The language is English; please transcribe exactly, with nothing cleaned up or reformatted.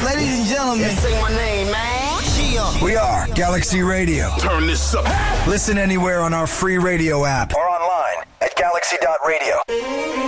Ladies and gentlemen, say my name, man. Yeah. We are Galaxy Radio. Turn this up. Listen anywhere on our free radio app or online at galaxy dot radio.